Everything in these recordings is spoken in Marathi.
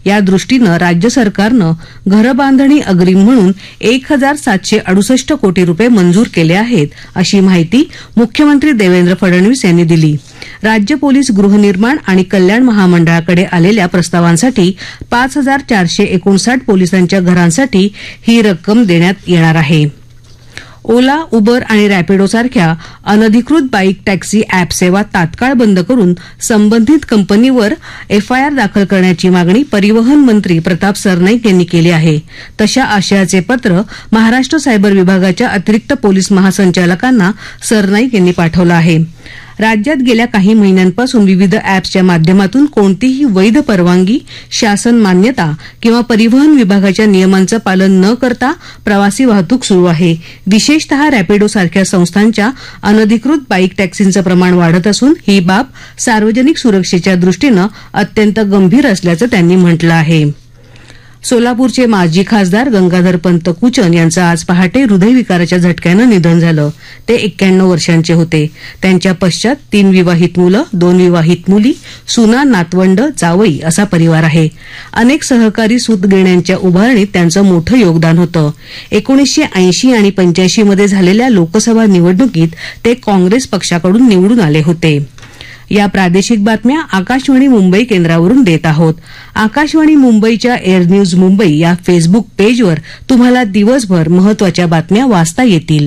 या दृष्टीनं राज्य सरकारनं घरबांधणी अग्रिम म्हणून 1,768 कोटी रुपये मंजूर केले आहेत, अशी माहिती मुख्यमंत्री देवेंद्र फडणवीस यांनी दिली. राज्य पोलीस गृहनिर्माण आणि कल्याण महामंडळाकडे आलेल्या प्रस्तावांसाठी 5,459 पोलिसांच्या घरांसाठी ही रक्कम देण्यात येणार आहे. ओला, उबर आणि रॅपिडोसारख्या अनधिकृत बाईक टॅक्सी अॅप सेवा तात्काळ बंद करून संबंधित कंपनीवर एफआयआर दाखल करण्याची मागणी परिवहन मंत्री प्रताप सरनाईक यांनी केली आहे. तशा आशयाचे पत्र महाराष्ट्र सायबर विभागाच्या अतिरिक्त पोलीस महासंचालकांना सरनाईक यांनी पाठवलं आहे. राज्यात गेल्या काही महिन्यांपासून विविध अॅप्सच्या माध्यमातून कोणतीही वैध परवानगी, शासन मान्यता किंवा परिवहन विभागाच्या नियमांचं पालन न करता प्रवासी वाहतूक सुरू आहे. विशेषतः रॅपिडोसारख्या संस्थांच्या अनधिकृत बाईक टॅक्सींचं प्रमाण वाढत असून ही बाब सार्वजनिक सुरक्षेच्या दृष्टीनं अत्यंत गंभीर असल्याचं त्यांनी म्हटलं आहे. सोलापूरचे माजी खासदार गंगाधरपंत कुचन यांचं आज पहाटे हृदयविकाराच्या झटक्यानं निधन झालं. ते 91 वर्षांचे होते. त्यांच्या पश्चात 3 विवाहित मुलं, 2 विवाहित मुली, सुना, नातवंड, जावई असा परिवार आहे. अनेक सहकारी सूतगिरण्यांच्या उभारणीत त्यांचं मोठं योगदान होतं. 1980 आणि 85 मध्ये झालेल्या लोकसभा निवडणुकीत ते काँग्रेस पक्षाकडून निवडून आले होते. या प्रादेशिक बातम्या आकाशवाणी मुंबई केंद्रावरून देत आहोत. आकाशवाणी मुंबईच्या एअर न्यूज मुंबई या फेसबुक पेजवर तुम्हाला दिवसभर महत्वाच्या बातम्या वाचता येतील.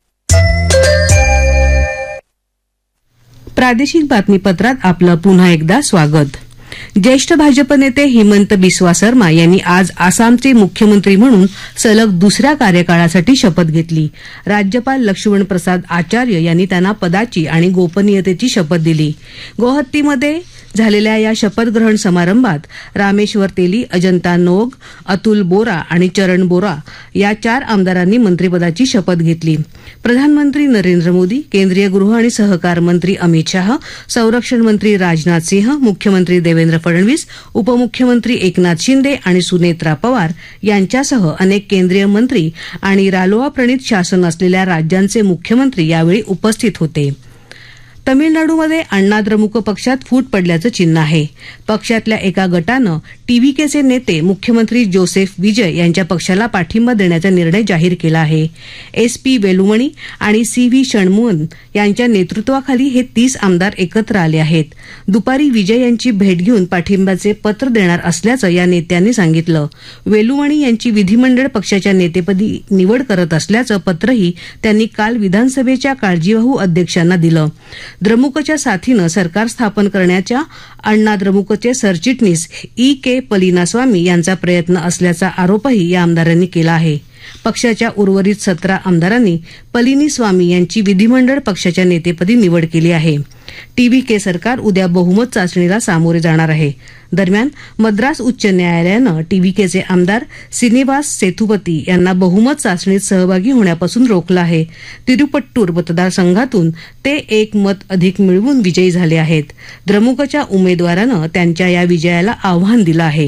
प्रादेशिक बातमीपत्रात आपलं पुन्हा एकदा स्वागत. ज्येष्ठ भाजप नेते हिमंत बिस्वा शर्मा यांनी आज आसामचे मुख्यमंत्री म्हणून सलग दुसऱ्या कार्यकाळासाठी शपथ घेतली. राज्यपाल लक्ष्मण प्रसाद आचार्य यांनी त्यांना पदाची आणि गोपनीयतेची शपथ दिली. गुवाहाटीमध्ये झालेल्या या शपथग्रहण समारंभात रामेश्वर तेली, अजंता नोग, अतुल बोरा आणि चरण बोरा या 4 आमदारांनी मंत्रिपदाची शपथ घेतली. प्रधानमंत्री नरेंद्र मोदी, केंद्रीय गृह आणि सहकार मंत्री अमित शाह, संरक्षण मंत्री राजनाथ सिंह, मुख्यमंत्री देवेंद्र फडणवीस, उपमुख्यमंत्री एकनाथ शिंदे आणि सुनेत्रा पवार यांच्यासह अनेक केंद्रीय मंत्री आणि रालोआ प्रणित शासन असलेल्या राज्यांचे मुख्यमंत्री यावेळी उपस्थित होते. तमिळनाडूमध्ये अण्णा द्रमुक पक्षात फूट पडल्याचं चिन्ह आहे. पक्षातल्या एका गटानं टीव्हीकेचे नेते मुख्यमंत्री जोसेफ विजय यांच्या पक्षाला पाठिंबा देण्याचा निर्णय जाहीर केला आहे. एसपी वेलुमणी आणि सीव्ही षण्मुगन यांच्या नेतृत्वाखाली हे 30 आमदार एकत्र आले आहेत. दुपारी विजय यांची भेट घेऊन पाठिंब्याचे पत्र देणार असल्याचं या नेत्यांनी सांगितलं. वेलुमणी यांची विधिमंडळ पक्षाच्या नेतेपदी निवड करत असल्याचं पत्रही त्यांनी काल विधानसभेच्या काळजीवाहू अध्यक्षांना दिलं. द्रमुकच्या साथीनं सरकार स्थापन करण्याच्या अण्णा द्रमुकचे सरचिटणीस के पलिनास्वामी यांचा प्रयत्न असल्याचा आरोपही या आमदारांनी केला आहे. पक्षाच्या उर्वरित 17 आमदारांनी पलिनीस्वामी यांची विधिमंडळ पक्षाच्या नेतेपदी निवड केली आहे. टीव्हीके सरकार उद्या बहुमत चाचणीला सामोरे जाणार आहे. दरम्यान मद्रास उच्च न्यायालयानं टीव्हीकेचे आमदार श्रीनिवास सेथुपती यांना बहुमत चाचणीत सहभागी होण्यापासून रोखलं आहे. तिरुपट्टूर मतदारसंघातून ते 1 मत अधिक मिळवून विजयी झाले आहेत. द्रमुकच्या उमेदवारानं त्यांच्या या विजयाला आव्हान दिलं आहे.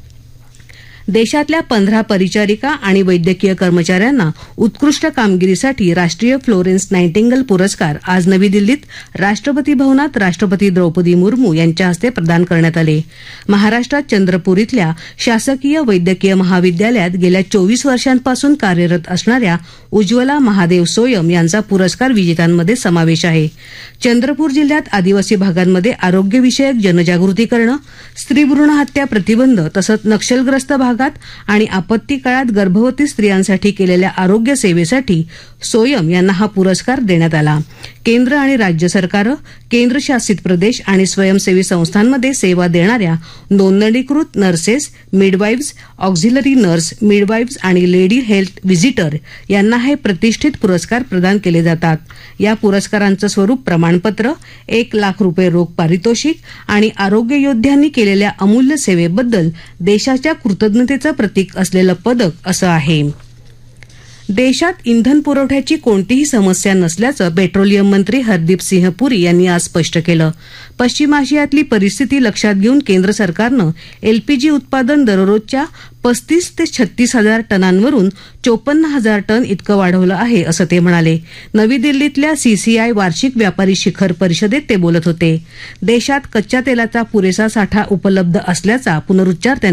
देशातल्या 15 परिचारिका आणि वैद्यकीय कर्मचाऱ्यांना उत्कृष्ट कामगिरीसाठी राष्ट्रीय फ्लोरेन्स नायटिंगल पुरस्कार आज नवी दिल्लीत राष्ट्रपती भवनात राष्ट्रपती द्रौपदी मुर्मू यांच्या हस्ते प्रदान करण्यात आले. महाराष्ट्रात चंद्रपूर इथल्या शासकीय वैद्यकीय महाविद्यालयात गेल्या 24 वर्षांपासून कार्यरत असणाऱ्या उज्ज्वला महादेव सोयम यांचा पुरस्कार विजेत्यांमध्ये समावेश आहे. चंद्रपूर जिल्ह्यात आदिवासी भागांमध्ये आरोग्यविषयक जनजागृती करणं, स्त्रीभ्रूण हत्या प्रतिबंध तसंच नक्षलग्रस्त भागात आणि आपत्ती काळात गर्भवती स्त्रियांसाठी केलेल्या आरोग्य सेवेसाठी सोयम यांना हा पुरस्कार देण्यात आला. केंद्र आणि राज्य सरकारं, केंद्रशासित प्रदेश आणि स्वयंसेवी संस्थांमध्ये सेवा देणाऱ्या नोंदणीकृत नर्सेस, मिडवाईव्स, ऑक्झिलरी नर्स, मिडवाईव्स आणि लेडी हेल्थ व्हिजिटर यांना हे प्रतिष्ठित पुरस्कार प्रदान केले जातात. या पुरस्कारांचं स्वरूप प्रमाणपत्र, 1 लाख रुपये रोख पारितोषिक आणि आरोग्य योद्ध्यांनी केलेल्या अमूल्य सेवेबद्दल देशाच्या कृतज्ञतेचं प्रतीक असलेलं पदक असं आहे. देशात इंधन पुरवठ्याची कोणतीही समस्या नसल्याचं पेट्रोलियम मंत्री हरदीप सिंह पुरी यांनी आज स्पष्ट केलं. पश्चिम आशियातली परिस्थिती लक्षात घेऊन केंद्र सरकारनं एलपीजी उत्पादन दररोजच्या 35 ते 36 हजार टनांवरून 54 हजार टन इतकं वाढवलं आहे असं ते म्हणाले. नवी दिल्लीतल्या सीसीआय वार्षिक व्यापारी शिखर परिषदेत ते बोलत होते. देशात कच्च्या तेलाचा पुरेसा साठा उपलब्ध असल्याचा पुनरुच्चार त्यांनी